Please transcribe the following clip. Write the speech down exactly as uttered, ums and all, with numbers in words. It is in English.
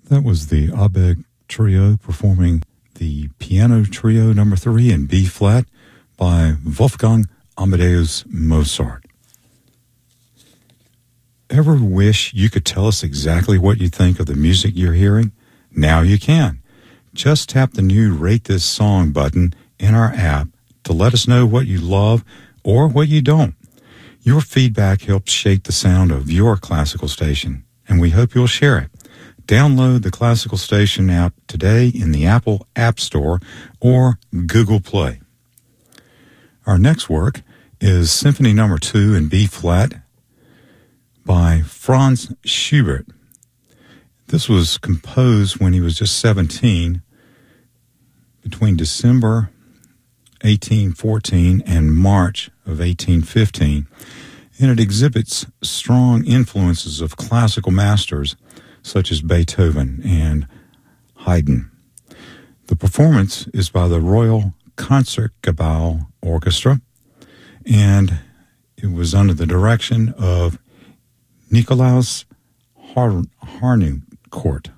That was the Abegg Trio performing the Piano Trio number three in B flat by Wolfgang Amadeus Mozart. Ever wish you could tell us exactly what you think of the music you're hearing? Now you can. Just tap the new Rate This Song button in our app to let us know what you love or what you don't. Your feedback helps shape the sound of your classical station, and we hope you'll share it. Download the Classical Station app today in the Apple App Store or Google Play. Our next work is Symphony Number two in B flat by Franz Schubert. This was composed when he was just seventeen, between December eighteen fourteen and March of eighteen fifteen, and it exhibits strong influences of classical masters such as Beethoven and Haydn. The performance is by the Royal Concertgebouw Orchestra, and it was under the direction of Nikolaus Har- Harnoncourt.